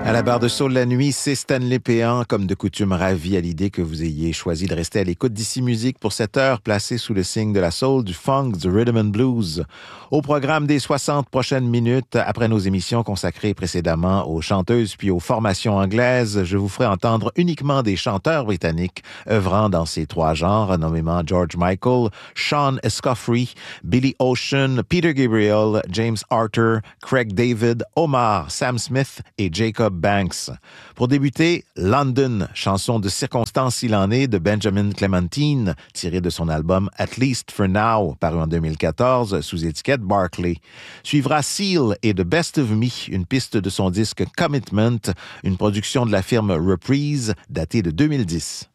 À la barre de Soul la nuit, c'est Stanley Péan, comme de coutume ravi à l'idée que vous ayez choisi de rester à l'écoute d'Ici Musique pour cette heure placée sous le signe de la soul, du funk, du rhythm and blues. Au programme des 60 prochaines minutes, après nos émissions consacrées précédemment aux chanteuses puis aux formations anglaises, je vous ferai entendre uniquement des chanteurs britanniques œuvrant dans ces trois genres, nommément George Michael, Sean Escoffery, Billy Ocean, Peter Gabriel, James Arthur, Craig David, Omar, Sam Smith et Jacob Banks. Pour débuter, London, chanson de circonstance s'il en est de Benjamin Clementine, tirée de son album At Least for Now, paru en 2014 sous étiquette Barclay. Suivra Seal et The Best of Me, une piste de son disque Commitment, une production de la firme Reprise datée de 2010.